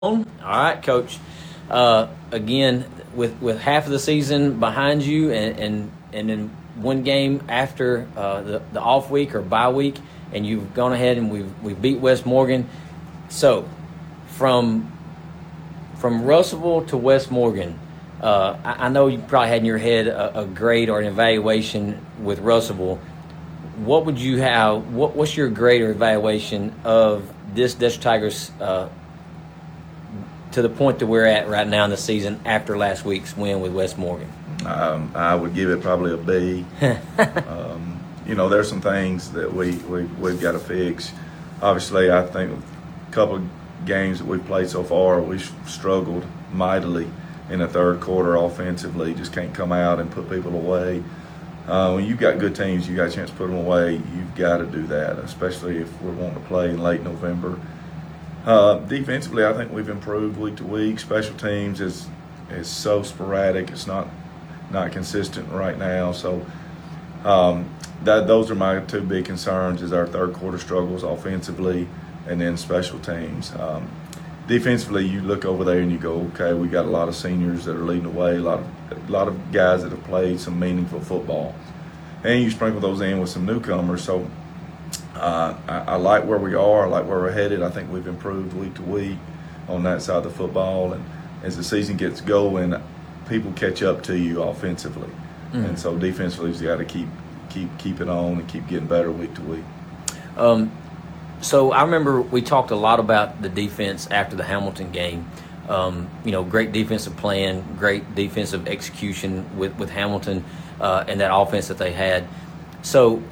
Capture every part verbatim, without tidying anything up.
All right, Coach. Uh, again, with with half of the season behind you, and and, and then one game after uh, the the off week or bye week, and you've gone ahead and we've we beat West Morgan. So, from from Russellville to West Morgan, uh, I, I know you probably had in your head a, a grade or an evaluation with Russellville. What would you have? What, what's your grade or evaluation of this Desert Tigers? Uh, to the point that we're at right now in the season after last week's win with West Morgan? Um, I would give it probably a B. um, you know, there's some things that we, we, we've got to fix. Obviously, I think a couple of games that we've played so far, we've struggled mightily in the third quarter offensively. Just can't come out and put people away. Uh, when you've got good teams, you got a chance to put them away, you've got to do that, especially if we're wanting to play in late November. Uh, defensively, I think we've improved week to week. Special teams is is so sporadic; it's not not consistent right now. So um, that those are my two big concerns: is our third quarter struggles offensively, and then special teams. Um, defensively, you look over there and you go, okay, we got a lot of seniors that are leading the way, a lot of a lot of guys that have played some meaningful football, and you sprinkle those in with some newcomers. So. Uh, I, I like where we are. I like where we're headed. I think we've improved week to week on that side of the football. And as the season gets going, people catch up to you offensively. Mm-hmm. And so defensively, you got to keep keep keep it on and keep getting better week to week. Um, so I remember we talked a lot about the defense after the Hamilton game. Um, you know, great defensive plan, great defensive execution with, with Hamilton uh, and that offense that they had. So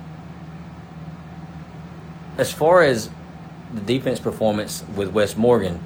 as far as the defense performance with West Morgan,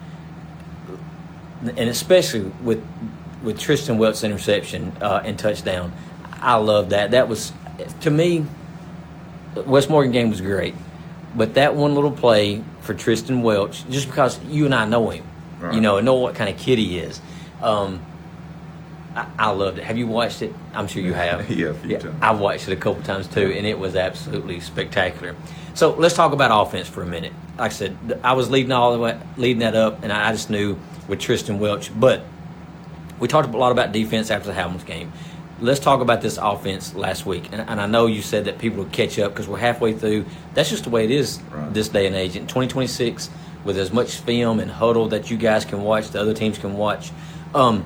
and especially with with Tristan Welch's interception uh, and touchdown, I love that. That was, to me, West Morgan game was great. But that one little play for Tristan Welch, just because you and I know him, right. you know, and know what kind of kid he is, um, I, I loved it. Have you watched it? I'm sure you have. yeah, a few yeah, times. I've watched it a couple times too, and it was absolutely spectacular. So let's talk about offense for a minute. Like I said, I was leading all the way, leading that up, and I just knew with Tristan Welch. But we talked a lot about defense after the Hamilton game. Let's talk about this offense last week. And, and I know you said that people will catch up because we're halfway through. That's just the way it is right. this day and age. In twenty twenty-six, with as much film and huddle that you guys can watch, the other teams can watch, um,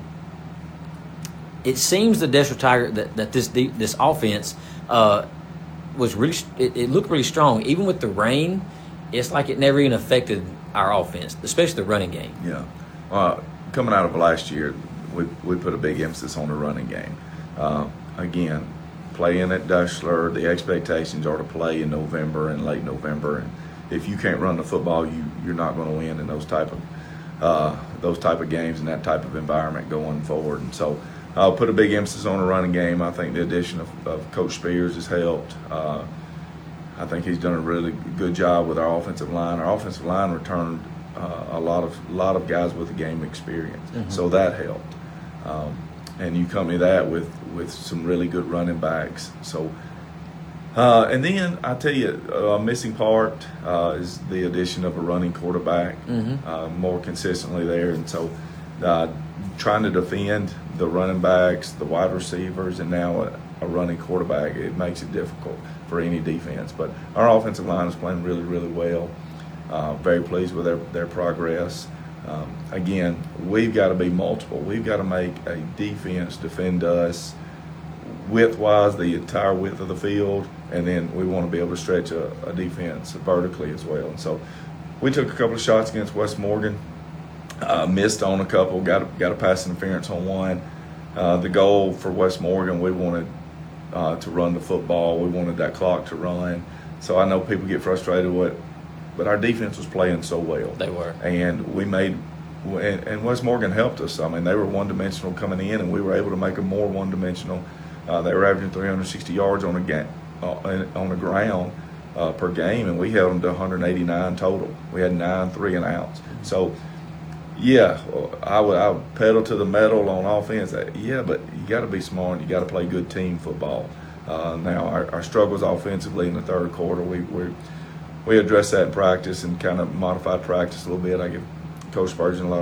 it seems the Desert Tiger that, that this this offense uh, was really it, it looked really strong. Even with the rain, it's like it never even affected our offense, especially the running game. Yeah, uh, coming out of last year, we we put a big emphasis on the running game. Uh, again, playing at Dushler, the expectations are to play in November and late November, and if you can't run the football, you you're not going to win in those type of uh, those type of games and that type of environment going forward. And so. I'll put a big emphasis on the running game. I think the addition of, of Coach Spears has helped. Uh, I think he's done a really good job with our offensive line. Our offensive line returned uh, a lot of lot of guys with the game experience, mm-hmm. so that helped. Um, and you accompany that with with some really good running backs. So, uh, and then I tell you, a missing part uh, is the addition of a running quarterback mm-hmm. uh, more consistently there, and so. Uh, trying to defend the running backs, the wide receivers, and now a, a running quarterback, it makes it difficult for any defense. But our offensive line is playing really, really well. Uh, very pleased with their, their progress. Um, again, we've got to be multiple. We've got to make a defense defend us width-wise, the entire width of the field, and then we want to be able to stretch a, a defense vertically as well. And so we took a couple of shots against West Morgan. Uh, missed on a couple, got got a pass interference on one. Uh, the goal for West Morgan, we wanted uh, to run the football. We wanted that clock to run. So I know people get frustrated with, but our defense was playing so well. They were, and we made, and, and West Morgan helped us. I mean, they were one-dimensional coming in, and we were able to make them more one-dimensional. Uh, they were averaging three hundred sixty yards on a ga- uh, on the ground uh, per game, and we held them to one hundred eighty-nine total. We had nine three and outs. So. Yeah, I would, I would pedal to the metal on offense. Yeah, but you got to be smart. You got to play good team football. Uh, now, our, our struggles offensively in the third quarter, we we we addressed that in practice and kind of modified practice a little bit. I give Coach Spurgeon, a lot